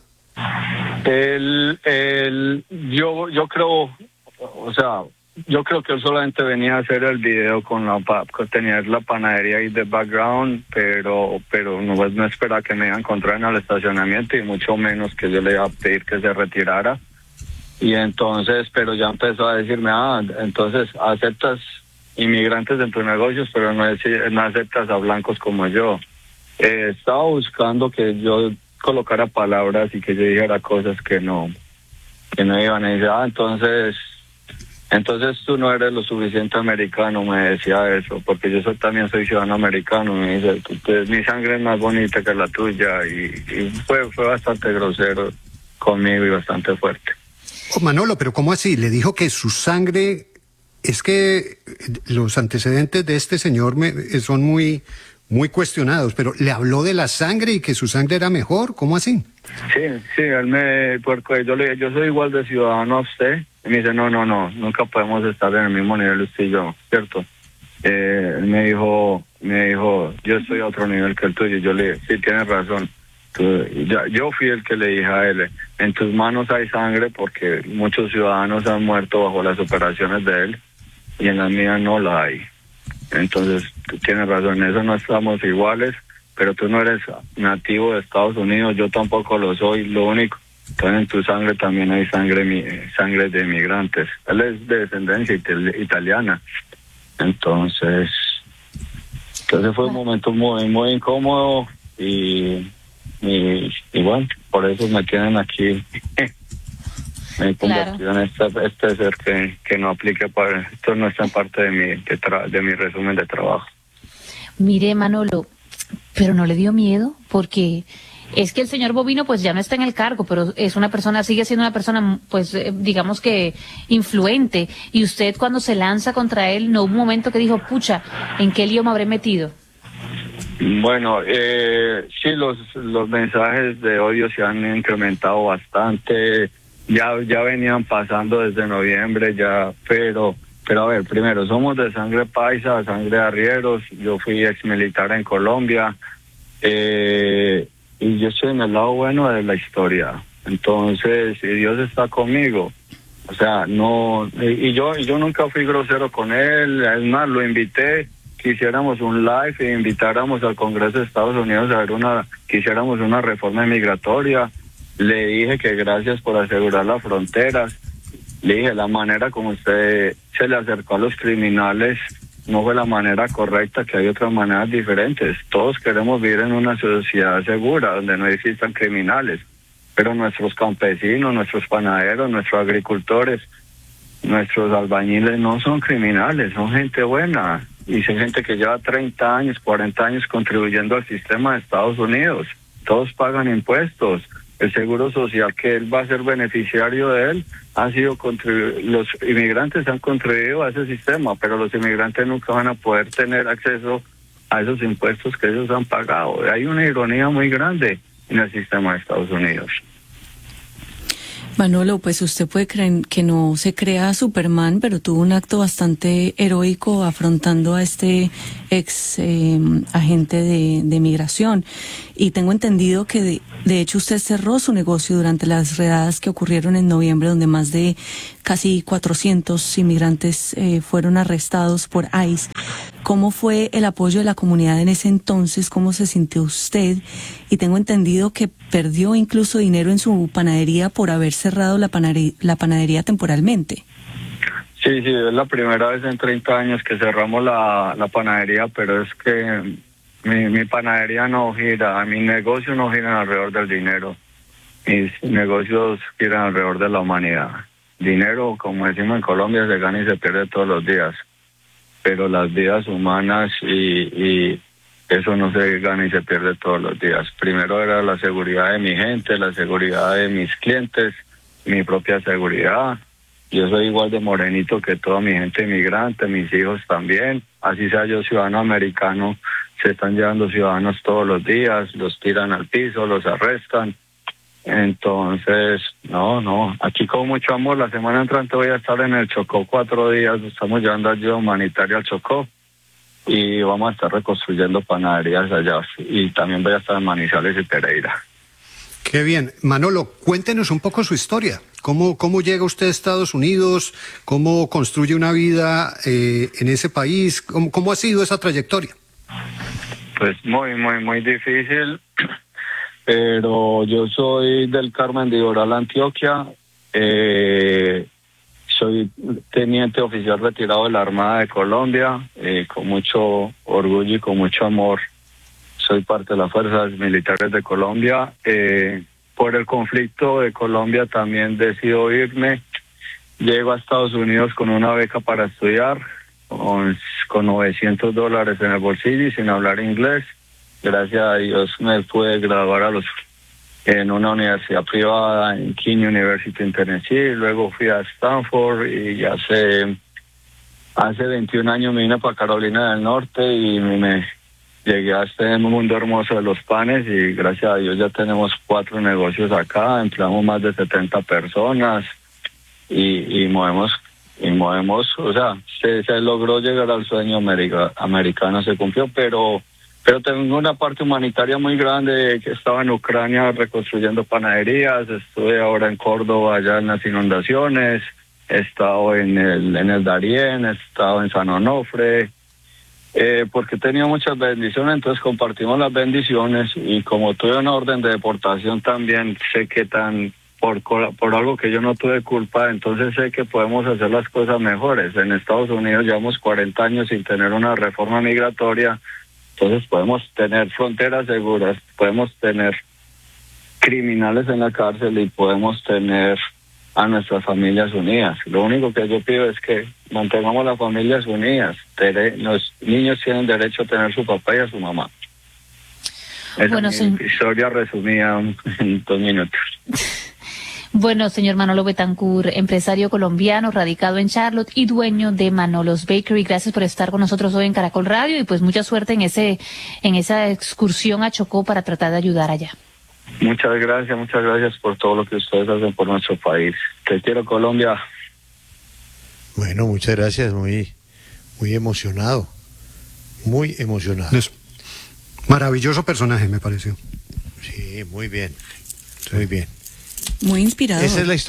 Yo creo, o sea, yo creo que él solamente venía a hacer el video con tener la panadería ahí de background, pero no espera que me iba a encontrar en el estacionamiento, y mucho menos que yo le iba a pedir que se retirara. Y entonces, pero ya empezó a decirme, entonces aceptas inmigrantes en tus negocios, pero no aceptas a blancos como yo. Estaba buscando que yo colocara palabras y que yo dijera cosas que no iban a decir. Entonces tú no eres lo suficiente americano, me decía eso, porque yo también soy ciudadano americano. Me dice, mi sangre es más bonita que la tuya, y fue bastante grosero conmigo y bastante fuerte. Manolo, pero ¿cómo así? Le dijo que su sangre, es que los antecedentes de este señor son muy cuestionados, pero le habló de la sangre y que su sangre era mejor, ¿cómo así? Sí, porque yo le dije, yo soy igual de ciudadano a usted. Y me dice, no, nunca podemos estar en el mismo nivel usted y yo, ¿cierto? Me dijo, yo estoy a otro nivel que el tuyo. Yo le dije, sí, tienes razón. Yo fui el que le dije a él, en tus manos hay sangre, porque muchos ciudadanos han muerto bajo las operaciones de él, y en las mías no la hay. Entonces, tú tienes razón, en eso no estamos iguales, pero tú no eres nativo de Estados Unidos, yo tampoco lo soy. Lo único, entonces en tu sangre también hay sangre de inmigrantes. Él es de descendencia italiana. Entonces fue un momento muy, muy incómodo, y bueno, por eso me tienen aquí. Me he convertido en este ser que no aplique para esto, no está en parte de mi resumen de trabajo. Mire, Manolo, pero no le dio miedo, porque es que el señor Bovino pues ya no está en el cargo, pero sigue siendo una persona, pues digamos que influente, y usted cuando se lanza contra él, no hubo un momento que dijo, pucha, ¿en qué lío me habré metido? Bueno, sí, los mensajes de odio se han incrementado bastante. Ya venían pasando desde noviembre, pero a ver, primero, somos de sangre paisa, sangre de arrieros. Yo fui exmilitar en Colombia, y yo estoy en el lado bueno de la historia. Entonces, si Dios está conmigo, o sea, no, y yo nunca fui grosero con él. Es más, lo invité que hiciéramos un live e invitáramos al Congreso de Estados Unidos que hiciéramos una reforma migratoria. Le dije que gracias por asegurar las fronteras. Le dije, la manera como usted se le acercó a los criminales no fue la manera correcta, que hay otras maneras diferentes. Todos queremos vivir en una sociedad segura, donde no existan criminales. Pero nuestros campesinos, nuestros panaderos, nuestros agricultores, nuestros albañiles no son criminales, son gente buena. Y son gente que lleva 30 años, 40 años contribuyendo al sistema de Estados Unidos. Todos pagan impuestos. El seguro social que él va a ser beneficiario de él los inmigrantes han contribuido a ese sistema, pero los inmigrantes nunca van a poder tener acceso a esos impuestos que ellos han pagado. Hay una ironía muy grande en el sistema de Estados Unidos. Manolo, pues usted puede creer que no se crea Superman, pero tuvo un acto bastante heroico afrontando a este ex agente de migración. Y tengo entendido que de hecho usted cerró su negocio durante las redadas que ocurrieron en noviembre, donde más de casi 400 inmigrantes fueron arrestados por ICE. ¿Cómo fue el apoyo de la comunidad en ese entonces? ¿Cómo se sintió usted? Y tengo entendido que perdió incluso dinero en su panadería por haber cerrado la panadería temporalmente. Sí, es la primera vez en 30 años que cerramos la panadería, pero es que mi panadería no gira, mi negocio no gira alrededor del dinero. Mis negocios giran alrededor de la humanidad. Dinero, como decimos en Colombia, se gana y se pierde todos los días. Pero las vidas humanas y eso no se gana y se pierde todos los días. Primero era la seguridad de mi gente, la seguridad de mis clientes, mi propia seguridad. Yo soy igual de morenito que toda mi gente inmigrante, mis hijos también. Así sea yo ciudadano americano, se están llevando ciudadanos todos los días, los tiran al piso, los arrestan. Entonces, no, aquí con mucho amor. La semana entrante voy a estar en el Chocó 4 días, estamos llevando ayuda humanitaria al Chocó y vamos a estar reconstruyendo panaderías allá, y también voy a estar en Manizales y Pereira. Qué bien. Manolo, cuéntenos un poco su historia. ¿Cómo llega usted a Estados Unidos? ¿Cómo construye una vida en ese país? ¿Cómo ha sido esa trayectoria? Pues muy difícil. Pero yo soy del Carmen de Iboral, Antioquia. Soy teniente oficial retirado de la Armada de Colombia, con mucho orgullo y con mucho amor. Soy parte de las Fuerzas Militares de Colombia. Por el conflicto de Colombia también decido irme. Llego a Estados Unidos con una beca para estudiar, con $900 en el bolsillo y sin hablar inglés. Gracias a Dios me pude graduar en una universidad privada en King University en Tennessee. Luego fui a Stanford y hace 21 años me vine para Carolina del Norte y me llegué a este mundo hermoso de los panes, y gracias a Dios ya tenemos 4 negocios acá, empleamos más de 70 personas y movemos, o sea, se logró llegar al sueño americano, se cumplió, pero tengo una parte humanitaria muy grande, que estaba en Ucrania reconstruyendo panaderías, estuve ahora en Córdoba allá en las inundaciones, he estado en el Darién, he estado en San Onofre, porque he tenido muchas bendiciones, entonces compartimos las bendiciones, y como tuve una orden de deportación también, sé que por algo que yo no tuve culpa, entonces sé que podemos hacer las cosas mejores. En Estados Unidos llevamos 40 años sin tener una reforma migratoria. Entonces podemos tener fronteras seguras, podemos tener criminales en la cárcel y podemos tener a nuestras familias unidas. Lo único que yo pido es que mantengamos las familias unidas. Los niños tienen derecho a tener su papá y a su mamá. Esa es mi historia resumida en 2 minutos. Bueno, señor Manolo Betancourt, empresario colombiano, radicado en Charlotte y dueño de Manolos Bakery. Gracias por estar con nosotros hoy en Caracol Radio, y pues mucha suerte en esa excursión a Chocó para tratar de ayudar allá. Muchas gracias por todo lo que ustedes hacen por nuestro país. Te quiero, Colombia. Bueno, muchas gracias, muy emocionado, muy emocionado. Maravilloso personaje, me pareció. Sí, muy bien, muy bien. Muy inspirador. Esa es la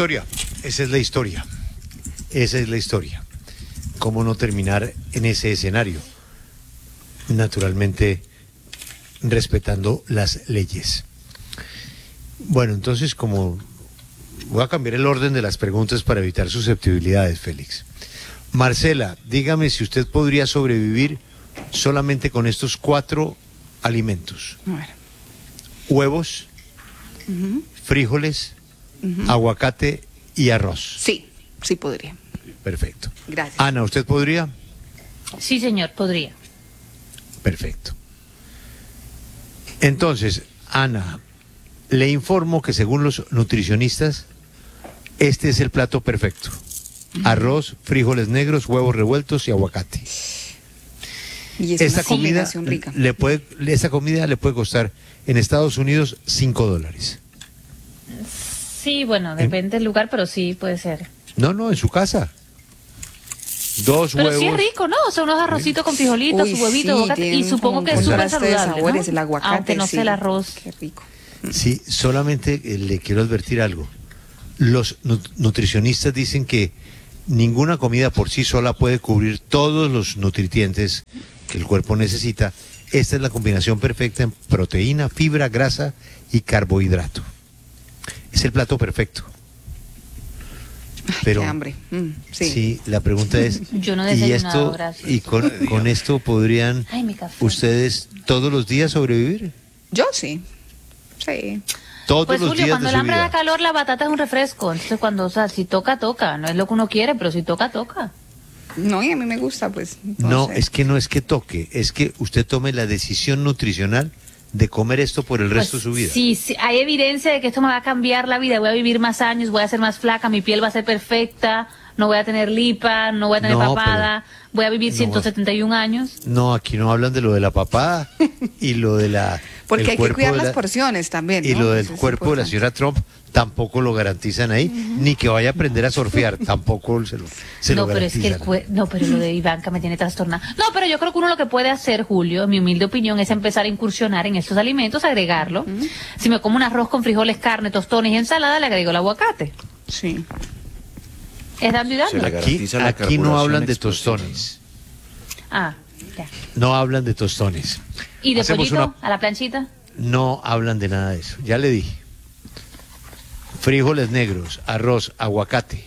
historia. ¿Cómo no terminar en ese escenario? Naturalmente, respetando las leyes. Bueno, entonces, como voy a cambiar el orden de las preguntas para evitar susceptibilidades, Félix. Marcela, dígame si usted podría sobrevivir solamente con estos 4 alimentos. A ver. Huevos, frijoles, aguacate y arroz. Sí podría. Perfecto. Gracias. Ana, ¿usted podría? Sí, señor, podría. Perfecto. Entonces, Ana, le informo que según los nutricionistas, este es el plato perfecto. Arroz, frijoles negros, huevos revueltos y aguacate. Y es esta una comida combinación rica. esta comida le puede costar en Estados Unidos $5. Sí, bueno, depende del lugar, pero sí puede ser. No, en su casa. 2 Pero huevos. sí es rico, ¿no? O sea, unos arrocitos con frijolitos, Uy, su huevito, sí, aguacate, y tienen supongo como que es súper contraste de saludable, sabores, ¿no? el aguacate, Aunque no sí. sé el arroz. Qué rico. Sí, solamente le quiero advertir algo. Los nutricionistas dicen que ninguna comida por sí sola puede cubrir todos los nutrientes que el cuerpo necesita. Esta es la combinación perfecta en proteína, fibra, grasa y carbohidrato. Es el plato perfecto. Pero qué hambre. Sí. sí, la pregunta es, Yo no he ¿y desayunado, esto gracias. y con esto podrían Ay, mi café. ustedes todos los días sobrevivir? Yo sí. Sí. Todos Pues los Julio, días cuando de el su hambre vida. da calor, la batata es un refresco. Entonces cuando, o sea, si toca, toca. No es lo que uno quiere, pero si toca, toca. No, y a mí me gusta, pues. No, sé. es que no es que toque, es que usted tome la decisión nutricional de comer esto por el resto de su vida. Sí, sí, hay evidencia de que esto me va a cambiar la vida. Voy a vivir más años, voy a ser más flaca, mi piel va a ser perfecta, no voy a tener lipa, no voy a tener No, papada, voy a vivir no. 171 años. No, aquí no hablan de lo de la papada y lo de la... Porque el hay que cuerpo cuidar de las la- porciones también, Y ¿no? lo del Eso es cuerpo de la importante. señora Trump tampoco lo garantizan ahí, ni que vaya a aprender a surfear, tampoco se No, lo pero es que garantizan. no, pero lo de Ivanka me tiene trastornada. No, pero yo creo que uno lo que puede hacer, Julio, en mi humilde opinión, es empezar a incursionar en estos alimentos, agregarlo. Si me como un arroz con frijoles, carne, tostones y ensalada, le agrego el aguacate. Sí. Es dando y dando. Aquí no hablan de tostones, Ah, ya. no hablan de tostones. ¿Y de Hacemos pollito a la planchita? No hablan de nada de eso, ya le dije. Frijoles negros, arroz, aguacate.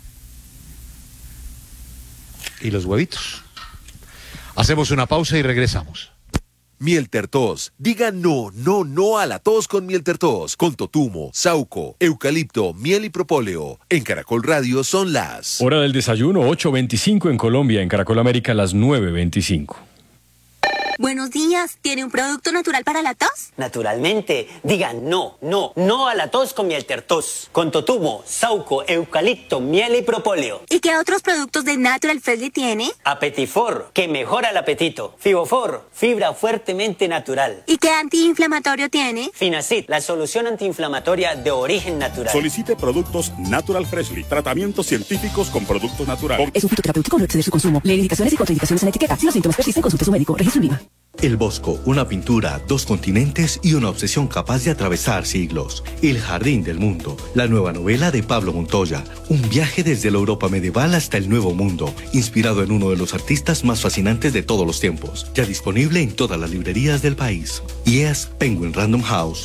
Y los huevitos. Hacemos una pausa y regresamos. Miel Tertos. Diga no, no, no a la tos con Miel Tertos. Con totumo, sauco, eucalipto, miel y propóleo. En Caracol Radio son las... Hora del desayuno, 8:25 en Colombia. En Caracol América, las 9:25. Buenos días, ¿tiene un producto natural para la tos? Naturalmente, diga no, no, no a la tos con Miel Tertos. Con totumo, sauco, eucalipto, miel y propóleo. ¿Y qué otros productos de Natural Freshly tiene? Apetifor, que mejora el apetito. Fibofor, fibra fuertemente natural. ¿Y qué antiinflamatorio tiene? Finacid, la solución antiinflamatoria de origen natural. Solicite productos Natural Freshly. Tratamientos científicos con productos naturales. Es un fitoterapéutico, no exceder su consumo. Lee indicaciones y contraindicaciones en la etiqueta. Si los síntomas persisten, consulte a su médico. Registro INVIMA. El Bosco, una pintura, 2 continentes y una obsesión capaz de atravesar siglos. El Jardín del Mundo, la nueva novela de Pablo Montoya. Un viaje desde la Europa medieval hasta el Nuevo Mundo, inspirado en uno de los artistas más fascinantes de todos los tiempos. Ya disponible en todas las librerías del país. Y es Penguin Random House.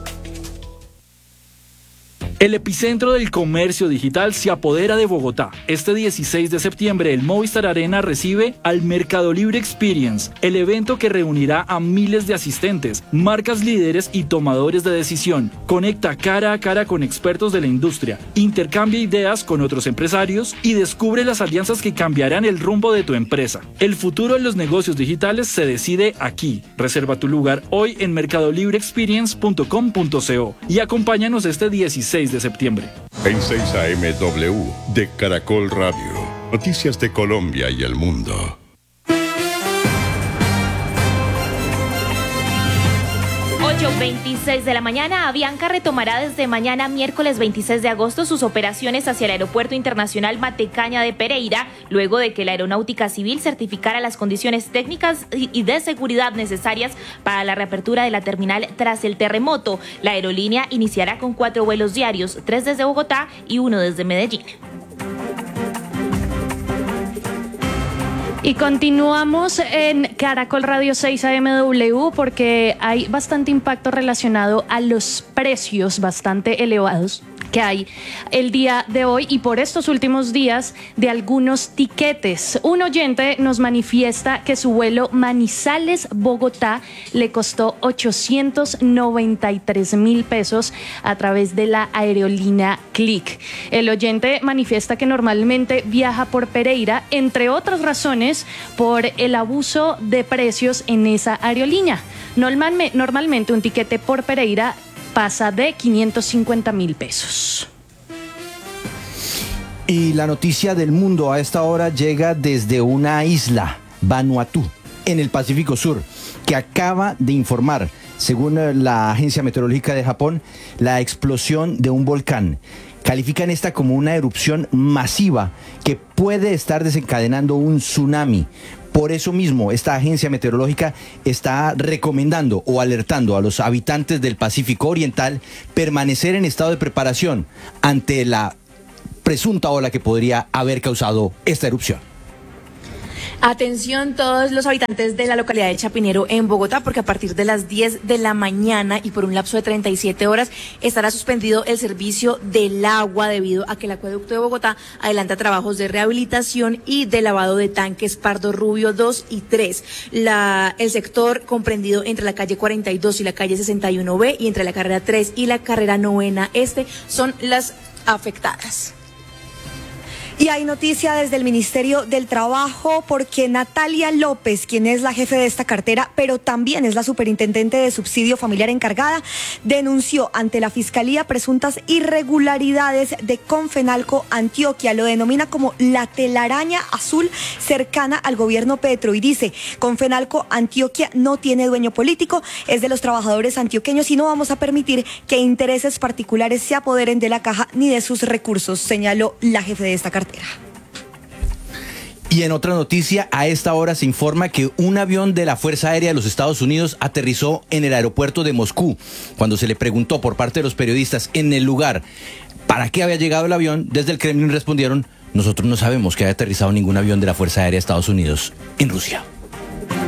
El epicentro del comercio digital se apodera de Bogotá. Este 16 de septiembre el Movistar Arena recibe al Mercado Libre Experience, el evento que reunirá a miles de asistentes, marcas líderes y tomadores de decisión. Conecta cara a cara con expertos de la industria, intercambia ideas con otros empresarios y descubre las alianzas que cambiarán el rumbo de tu empresa. El futuro en los negocios digitales se decide aquí. Reserva tu lugar hoy en mercadolibreexperience.com.co y acompáñanos este 16 de septiembre. En 6am de Caracol Radio. Noticias de Colombia y el mundo. 8:26 de la mañana, Avianca retomará desde mañana miércoles 26 de agosto sus operaciones hacia el Aeropuerto Internacional Matecaña de Pereira, luego de que la Aeronáutica Civil certificara las condiciones técnicas y de seguridad necesarias para la reapertura de la terminal tras el terremoto. La aerolínea iniciará con 4 vuelos diarios, 3 desde Bogotá y 1 desde Medellín. Y continuamos en Caracol Radio 6 AMW porque hay bastante impacto relacionado a los precios bastante elevados que hay el día de hoy y por estos últimos días de algunos tiquetes. Un oyente nos manifiesta que su vuelo Manizales-Bogotá le costó 893,000 pesos a través de la aerolínea Click. El oyente manifiesta que normalmente viaja por Pereira, entre otras razones, por el abuso de precios en esa aerolínea. Normalmente un tiquete por Pereira pasa de 550,000 pesos. Y la noticia del mundo a esta hora llega desde una isla, Vanuatu. en el Pacífico Sur, que acaba de informar, según la Agencia Meteorológica de Japón, la explosión de un volcán. Califican esta como una erupción masiva que puede estar desencadenando un tsunami. Por eso mismo, esta agencia meteorológica está recomendando o alertando a los habitantes del Pacífico Oriental permanecer en estado de preparación ante la presunta ola que podría haber causado esta erupción. Atención todos los habitantes de la localidad de Chapinero en Bogotá, porque a partir de las 10 de la mañana y por un lapso de 37 horas estará suspendido el servicio del agua debido a que el acueducto de Bogotá adelanta trabajos de rehabilitación y de lavado de tanques Pardo Rubio 2 y 3. El sector comprendido entre la calle 42 y la calle 61B y entre la carrera 3 y la carrera 9 este son las afectadas. Y hay noticia desde el Ministerio del Trabajo porque Natalia López, quien es la jefe de esta cartera, pero también es la superintendente de subsidio familiar encargada, denunció ante la Fiscalía presuntas irregularidades de Confenalco Antioquia. Lo denomina como la telaraña azul cercana al gobierno Petro y dice: Confenalco Antioquia no tiene dueño político, es de los trabajadores antioqueños y no vamos a permitir que intereses particulares se apoderen de la caja ni de sus recursos, señaló la jefe de esta cartera. Y en otra noticia, a esta hora se informa que un avión de la Fuerza Aérea de los Estados Unidos aterrizó en el aeropuerto de Moscú. Cuando se le preguntó por parte de los periodistas en el lugar para qué había llegado el avión, desde el Kremlin respondieron: nosotros no sabemos que haya aterrizado ningún avión de la Fuerza Aérea de Estados Unidos en Rusia.